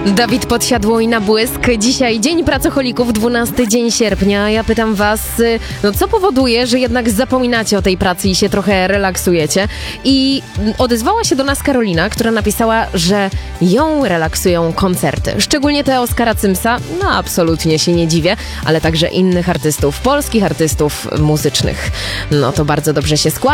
Dawid Podsiadło i Na błysk. Dzisiaj Dzień Pracocholików, 12 dzień sierpnia. Ja pytam was, co powoduje, że jednak zapominacie o tej pracy i się trochę relaksujecie? I odezwała się do nas Karolina, która napisała, że ją relaksują koncerty. Szczególnie te Oskara Cymsa, absolutnie się nie dziwię, ale także innych artystów, polskich artystów muzycznych. To bardzo dobrze się składa.